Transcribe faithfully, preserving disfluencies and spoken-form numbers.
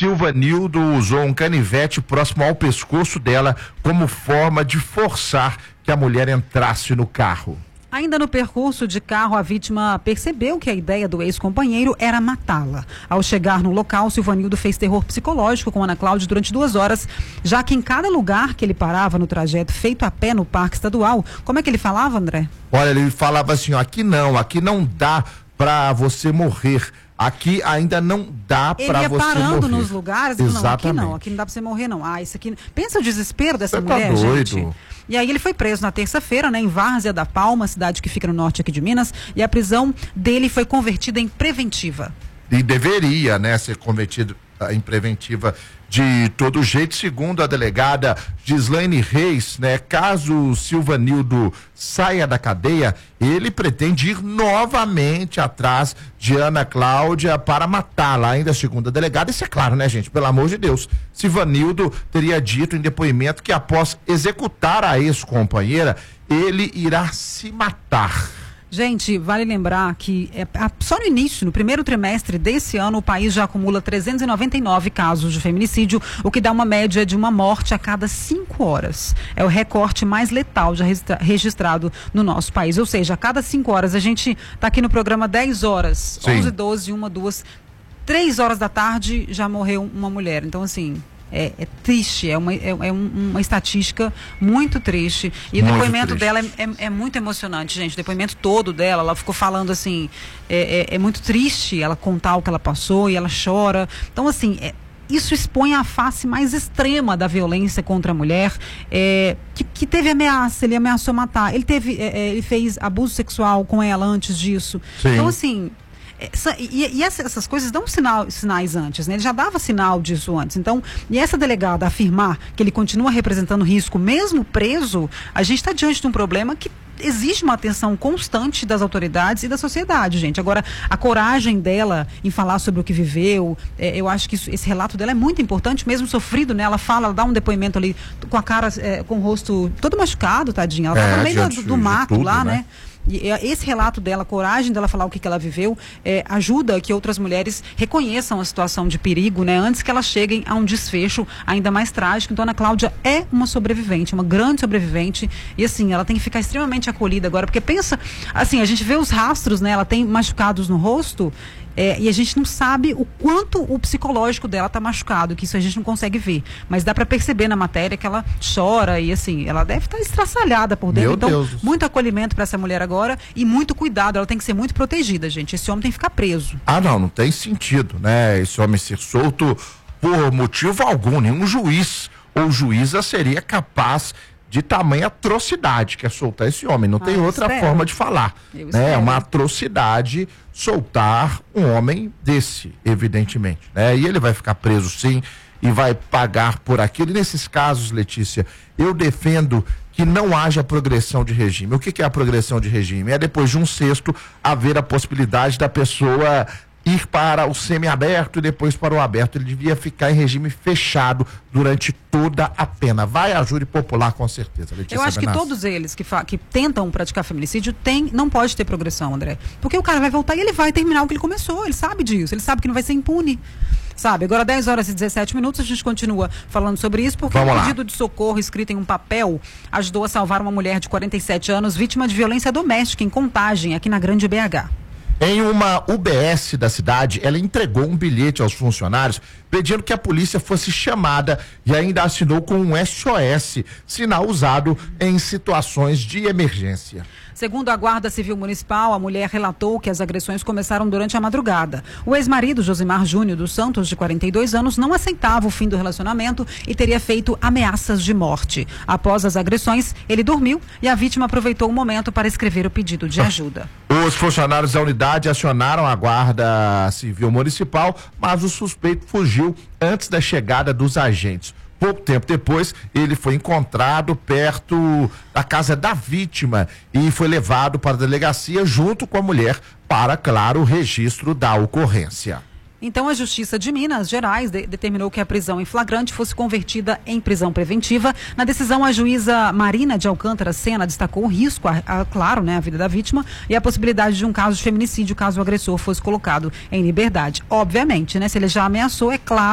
Silvanildo usou um canivete próximo ao pescoço dela como forma de forçar que a mulher entrasse no carro. Ainda no percurso de carro, a vítima percebeu que a ideia do ex-companheiro era matá-la. Ao chegar no local, Silvanildo fez terror psicológico com Ana Cláudia durante duas horas, já que em cada lugar que ele parava no trajeto feito a pé no Parque Estadual, como é que ele falava, André? Olha, ele falava assim, ó, aqui não, aqui não dá pra você morrer. Aqui ainda não dá para você morrer. Ele ia parando nos lugares, Exatamente. Não, aqui não, aqui não dá para você morrer não. Ah, isso aqui, pensa o desespero dessa você mulher, tá doido. gente. E aí ele foi preso na terça-feira, né, em Várzea da Palma, cidade que fica no norte aqui de Minas, e a prisão dele foi convertida em preventiva. E deveria, né, ser convertido em preventiva de todo jeito, segundo a delegada Gislaine Reis, né, caso o Silvanildo saia da cadeia, ele pretende ir novamente atrás de Ana Cláudia para matá-la, ainda segundo a delegada. Isso é claro, né, gente? Pelo amor de Deus. Silvanildo teria dito em depoimento que após executar a ex-companheira, ele irá se matar. Gente, vale lembrar que é, só no início, no primeiro trimestre desse ano, o país já acumula trezentos e noventa e nove casos de feminicídio, o que dá uma média de uma morte a cada cinco horas. É o recorte mais letal já registrado no nosso país. Ou seja, a cada cinco horas, a gente está aqui no programa dez horas, Sim. onze, doze, uma, duas, três horas da tarde já morreu uma mulher. Então, assim... É, é triste, é, uma, é, é uma estatística muito triste. E muito o depoimento triste. dela é, é, é muito emocionante, gente. O depoimento todo dela, ela ficou falando assim, é, é, é muito triste ela contar o que ela passou e ela chora. Então, assim, é, isso expõe a face mais extrema da violência contra a mulher, é, que, que teve ameaça, ele ameaçou matar. Ele, teve, é, ele fez abuso sexual com ela antes disso. Sim. Então, assim... Essa, e e essa, essas coisas dão sinal, sinais antes, né? Ele já dava sinal disso antes. Então, e essa delegada afirmar que ele continua representando risco, mesmo preso, a gente está diante de um problema que exige uma atenção constante das autoridades e da sociedade, gente. Agora, a coragem dela em falar sobre o que viveu, é, eu acho que isso, esse relato dela é muito importante, mesmo sofrido, né? Ela fala, ela dá um depoimento ali com a cara, é, com o rosto todo machucado, tadinha. Ela é, tá no meio do, do mato tudo, lá, né? né? E esse relato dela, a coragem dela falar o que, que ela viveu, é, ajuda que outras mulheres reconheçam a situação de perigo, né? Antes que elas cheguem a um desfecho ainda mais trágico. Então, Ana Cláudia é uma sobrevivente, uma grande sobrevivente. E assim, ela tem que ficar extremamente acolhida agora, porque pensa, assim, a gente vê os rastros, né? Ela tem machucados no rosto. É, e a gente não sabe o quanto o psicológico dela tá machucado, que isso a gente não consegue ver. Mas dá para perceber na matéria que ela chora e assim, ela deve estar tá estraçalhada por dentro. Meu então, Deus. Muito acolhimento para essa mulher agora e muito cuidado, ela tem que ser muito protegida, gente. Esse homem tem que ficar preso. Ah, não, não tem sentido, né? Esse homem ser solto por motivo algum, nenhum juiz ou juíza seria capaz de tamanha atrocidade que é soltar esse homem, não ah, tem outra espero. forma de falar, eu né? É uma atrocidade soltar um homem desse, evidentemente, né? E ele vai ficar preso sim e vai pagar por aquilo. E nesses casos, Letícia, eu defendo que não haja progressão de regime. O que, que é a progressão de regime? É depois de um sexto haver a possibilidade da pessoa ir para o semiaberto e depois para o aberto. Ele devia ficar em regime fechado durante toda a pena. Vai a júri popular, com certeza, Letícia Eu acho Benassi. que todos eles que, que tentam praticar feminicídio tem, não pode ter progressão, André. Porque o cara vai voltar e ele vai terminar o que ele começou. Ele sabe disso, ele sabe que não vai ser impune. Sabe, agora dez horas e dezessete minutos, a gente continua falando sobre isso, porque o um pedido de socorro escrito em um papel ajudou a salvar uma mulher de quarenta e sete anos, vítima de violência doméstica em Contagem, aqui na Grande B H. Em uma U B S da cidade, ela entregou um bilhete aos funcionários pedindo que a polícia fosse chamada e ainda assinou com um S O S, sinal usado em situações de emergência. Segundo a Guarda Civil Municipal, a mulher relatou que as agressões começaram durante a madrugada. O ex-marido, Josimar Júnior dos Santos, de quarenta e dois anos, não aceitava o fim do relacionamento e teria feito ameaças de morte. Após as agressões, ele dormiu e a vítima aproveitou o momento para escrever o pedido de ajuda. Os funcionários da unidade acionaram a Guarda Civil Municipal, mas o suspeito fugiu antes da chegada dos agentes. Pouco tempo depois, ele foi encontrado perto da casa da vítima e foi levado para a delegacia junto com a mulher para, claro, o registro da ocorrência. Então, a Justiça de Minas Gerais de, determinou que a prisão em flagrante fosse convertida em prisão preventiva. Na decisão, a juíza Marina de Alcântara Sena destacou o risco, a, a, claro, né, a vida da vítima e a possibilidade de um caso de feminicídio caso o agressor fosse colocado em liberdade. Obviamente, né, se ele já ameaçou, é claro.